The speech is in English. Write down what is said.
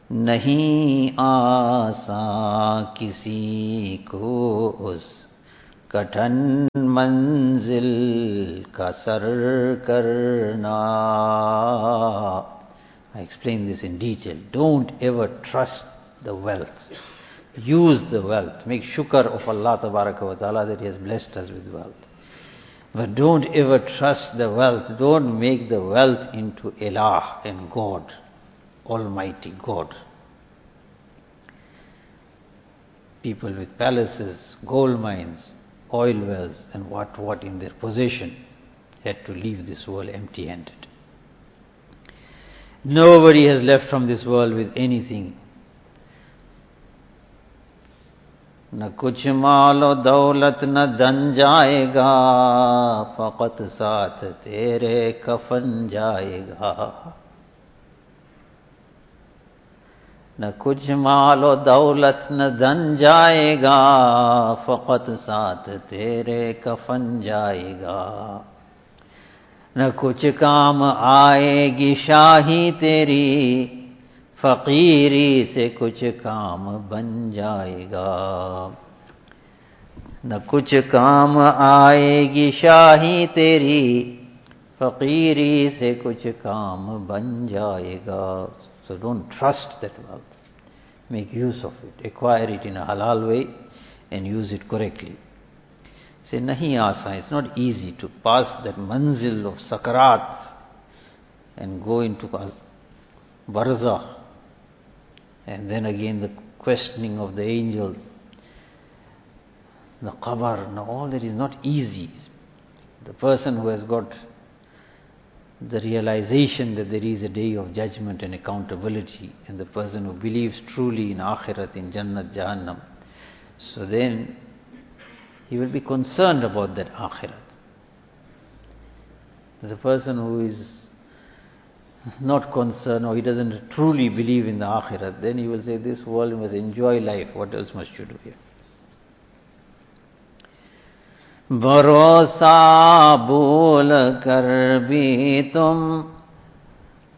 नहीं आसान किसी को उस कठिन मंजिल का सर करना. I explain this in detail. Don't ever trust the wealth. Use the wealth. Make shukr of Allah Tabaraka wa Ta'ala that He has blessed us with wealth. But don't ever trust the wealth. Don't make the wealth into Ilah and God, Almighty God. People with palaces, gold mines, oil wells and what in their possession had to leave this world empty-handed. Nobody has left from this world with anything. न कुछ मालो दौलत न धन जाएगा, फकत साथ तेरे कफन जाएगा. न कुछ मालो दौलत न धन जाएगा, फकत साथ तेरे कफन जाएगा. न कुछ काम आएगी शाही तेरी, फकीरी से कुछ काम बन जाएगा. न कुछ काम आएगी शाही तेरी, फकीरी से कुछ काम बन जाएगा. So don't trust that wealth. Make use of it. Acquire it in a halal way and use it correctly. Say, nahi asa. It's not easy to pass that manzil of sakarat and go into barzakh. And then again the questioning of the angels, the qabr, all that is not easy. The person who has got the realization that there is a day of judgment and accountability, and the person who believes truly in akhirat, in Jannat, Jahannam, so then he will be concerned about that akhirat. The person who is not concerned, or he doesn't truly believe in the akhirat, then he will say, this world must enjoy life, what else must you do here? भरोसा बोल कर भी तुम